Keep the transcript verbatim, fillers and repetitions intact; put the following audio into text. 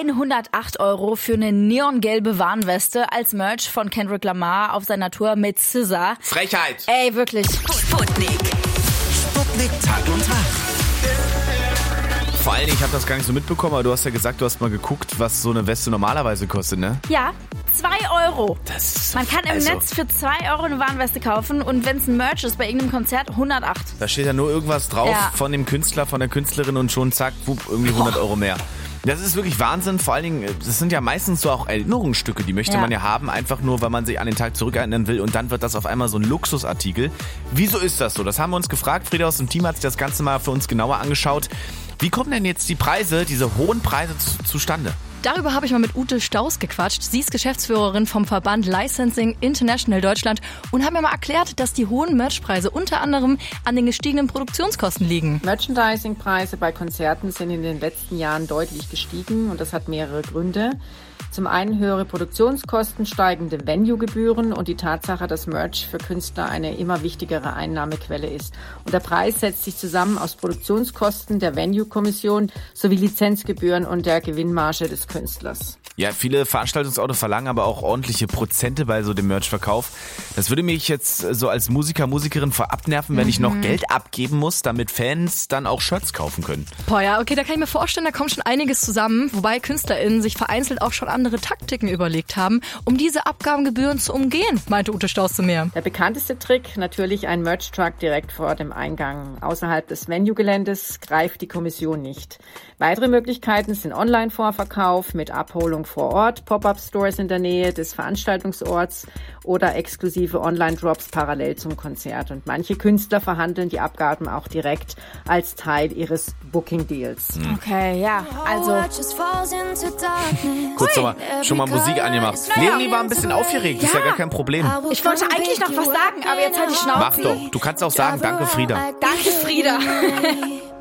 hundertacht Euro für eine neongelbe Warnweste als Merch von Kendrick Lamar auf seiner Tour mit S Z A. Frechheit. Ey, wirklich. Sputnik. Sputnik Tag und Tag. Vor allem, ich habe das gar nicht so mitbekommen, aber du hast ja gesagt, du hast mal geguckt, was so eine Weste normalerweise kostet, ne? Ja, zwei Euro. Das ist Man kann im also, Netz für zwei Euro eine Warnweste kaufen und wenn es ein Merch ist bei irgendeinem Konzert, hundertacht. Da steht ja nur irgendwas drauf Ja. von dem Künstler, von der Künstlerin und schon zack, wupp, irgendwie hundert Euro mehr. Das ist wirklich Wahnsinn, vor allen Dingen, das sind ja meistens so auch Erinnerungsstücke, die möchte Ja. man ja haben, einfach nur, weil man sich an den Tag zurückerinnern will und dann wird das auf einmal so ein Luxusartikel. Wieso ist das so? Das haben wir uns gefragt, Frieda aus dem Team hat sich das Ganze mal für uns genauer angeschaut. Wie kommen denn jetzt die Preise, diese hohen Preise zu, zustande? Darüber habe ich mal mit Ute Staus gequatscht. Sie ist Geschäftsführerin vom Verband Licensing International Deutschland und hat mir mal erklärt, dass die hohen Merchpreise unter anderem an den gestiegenen Produktionskosten liegen. Merchandising-Preise bei Konzerten sind in den letzten Jahren deutlich gestiegen und das hat mehrere Gründe. Zum einen höhere Produktionskosten, steigende Venue-Gebühren und die Tatsache, dass Merch für Künstler eine immer wichtigere Einnahmequelle ist. Und der Preis setzt sich zusammen aus Produktionskosten, der Venue-Kommission sowie Lizenzgebühren und der Gewinnmarge des Künstlers. Ja, viele Veranstaltungsorte verlangen aber auch ordentliche Prozente bei so dem Merchverkauf. Das würde mich jetzt so als Musiker, Musikerin vorab nerven, wenn mhm. ich noch Geld abgeben muss, damit Fans dann auch Shirts kaufen können. Boah, ja, okay, da kann ich mir vorstellen, da kommt schon einiges zusammen, wobei KünstlerInnen sich vereinzelt auch schon andere Taktiken überlegt haben, um diese Abgabengebühren zu umgehen, meinte Ute Staus zu mir. Der bekannteste Trick, natürlich ein Merch-Truck direkt vor dem Eingang. Außerhalb des Venue-Geländes greift die Kommission nicht. Weitere Möglichkeiten sind Online-Vorverkauf mit Abholung vor Ort, Pop-up-Stores in der Nähe des Veranstaltungsorts oder exklusive Online-Drops parallel zum Konzert. Und manche Künstler verhandeln die Abgaben auch direkt als Teil ihres Booking-Deals. Mhm. Okay, ja, also... Kurz nochmal, schon mal Musik angemacht. Leonie war ein bisschen aufgeregt, ist ja gar kein Problem. Ich wollte eigentlich noch was sagen, aber jetzt halt die Schnauze. Mach doch, du kannst auch sagen, danke Frieda. Danke, Frieda.